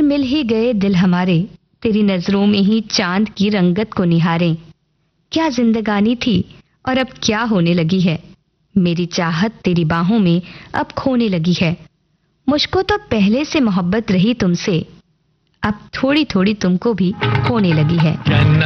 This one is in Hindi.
मिल ही गए दिल हमारे, तेरी नजरों में ही चांद की रंगत को निहारें। क्या जिंदगानी थी और अब क्या होने लगी है, मेरी चाहत तेरी बाहों में अब खोने लगी है। मुझको तो पहले से मोहब्बत रही तुमसे, अब थोड़ी थोड़ी तुमको भी होने लगी है।